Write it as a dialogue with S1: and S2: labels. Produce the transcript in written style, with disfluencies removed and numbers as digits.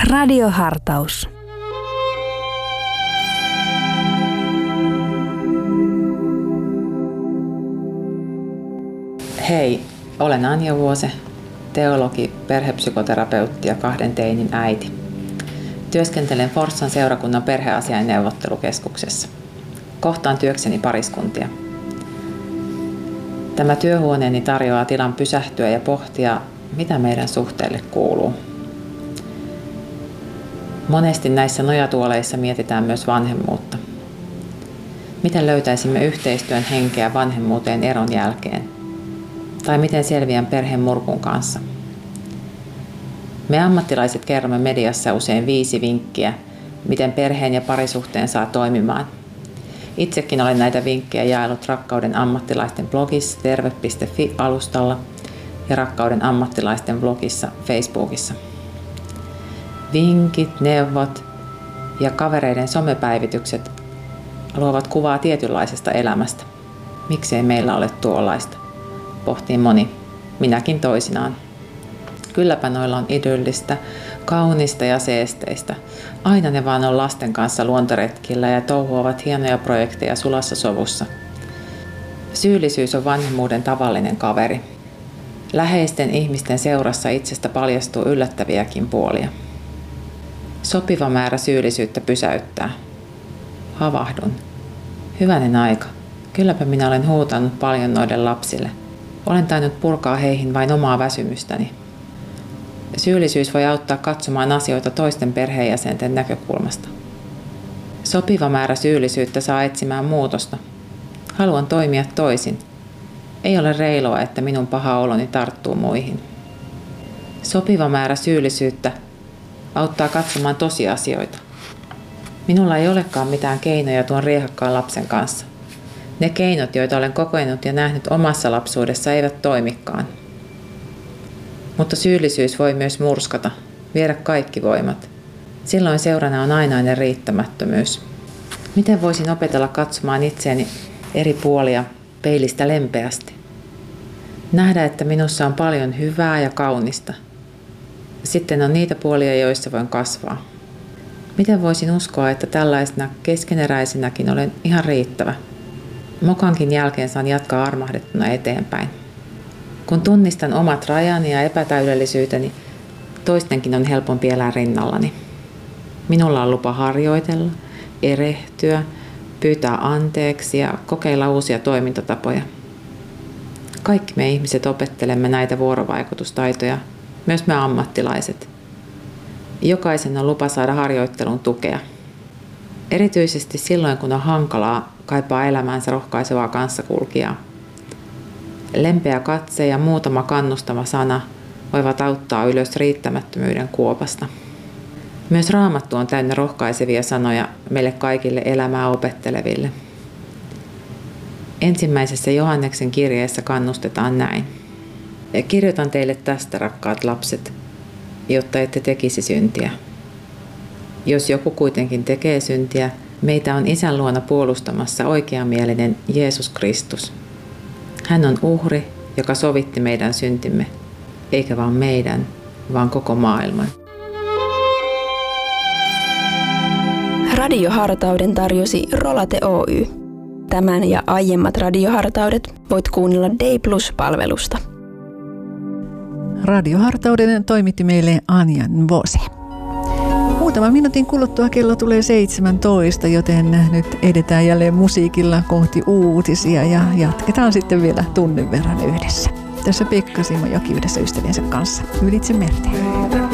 S1: Radiohartaus.
S2: Hei, olen Anja Vuose, teologi, perhepsykoterapeutti ja 2 teinin äiti. Työskentelen Forssan seurakunnan perheasiain neuvottelukeskuksessa. Kohtaan työkseni pariskuntia. Tämä työhuoneeni tarjoaa tilan pysähtyä ja pohtia, mitä meidän suhteelle kuuluu. Monesti näissä nojatuoleissa mietitään myös vanhemmuutta. Miten löytäisimme yhteistyön henkeä vanhemmuuteen eron jälkeen? Tai miten selviän perheen murkun kanssa? Me ammattilaiset kerromme mediassa usein 5 vinkkiä, miten perheen ja parisuhteen saa toimimaan. Itsekin olen näitä vinkkejä jaellut Rakkauden ammattilaisten blogissa terve.fi-alustalla ja Rakkauden ammattilaisten blogissa Facebookissa. Vinkit, neuvot ja kavereiden somepäivitykset luovat kuvaa tietynlaisesta elämästä. Miksei meillä ole tuollaista? Pohtii moni, minäkin toisinaan. Kylläpä noilla on idyllistä, kaunista ja seesteistä. Aina ne vaan on lasten kanssa luontoretkillä ja touhuavat hienoja projekteja sulassa sovussa. Syyllisyys on vanhemmuuden tavallinen kaveri. Läheisten ihmisten seurassa itsestä paljastuu yllättäviäkin puolia. Sopiva määrä syyllisyyttä pysäyttää. Havahdun. Hyvänen aika. Kylläpä minä olen huutanut paljon noiden lapsille. Olen tainnut purkaa heihin vain omaa väsymystäni. Syyllisyys voi auttaa katsomaan asioita toisten perheenjäsenten näkökulmasta. Sopiva määrä syyllisyyttä saa etsimään muutosta. Haluan toimia toisin. Ei ole reilua, että minun paha oloni tarttuu muihin. Sopiva määrä syyllisyyttä auttaa katsomaan tosiasioita. Minulla ei olekaan mitään keinoja tuon riehakkaan lapsen kanssa. Ne keinot, joita olen kokenut ja nähnyt omassa lapsuudessa, eivät toimikaan. Mutta syyllisyys voi myös murskata, viedä kaikki voimat. Silloin seurana on ainainen riittämättömyys. Miten voisin opetella katsomaan itseäni eri puolia peilistä lempeästi? Nähdä, että minussa on paljon hyvää ja kaunista. Sitten on niitä puolia, joissa voin kasvaa. Miten voisin uskoa, että tällaisena keskeneräisenäkin olen ihan riittävä? Mokankin jälkeen saan jatkaa armahdettuna eteenpäin. Kun tunnistan omat rajani ja epätäydellisyyteni, toistenkin on helpompi elää rinnallani. Minulla on lupa harjoitella, erehtyä, pyytää anteeksi ja kokeilla uusia toimintatapoja. Kaikki me ihmiset opettelemme näitä vuorovaikutustaitoja, myös me ammattilaiset. Jokaisen on lupa saada harjoittelun tukea. Erityisesti silloin, kun on hankalaa, kaipaa elämäänsä rohkaisevaa kanssakulkijaa. Lempeä katse ja muutama kannustava sana voivat auttaa ylös riittämättömyyden kuopasta. Myös Raamattu on täynnä rohkaisevia sanoja meille kaikille elämää opetteleville. Ensimmäisessä Johanneksen kirjeessä kannustetaan näin. Kirjoitan teille tästä, rakkaat lapset, jotta ette tekisi syntiä. Jos joku kuitenkin tekee syntiä, meitä on Isän luona puolustamassa oikeamielinen Jeesus Kristus. Hän on uhri, joka sovitti meidän syntimme, eikä vain meidän, vaan koko maailman.
S1: Radiohartauden tarjosi Rolate Oy. Tämän ja aiemmat radiohartaudet voit kuunnella Day Plus-palvelusta.
S3: Radiohartauden toimitti meille Anja Vuose. Muutaman minuutin kuluttua kello tulee 17, joten nyt edetään jälleen musiikilla kohti uutisia ja jatketaan sitten vielä tunnin verran yhdessä. Tässä Pekka Simojoki yhdessä ystäviensä kanssa ylitse merteen.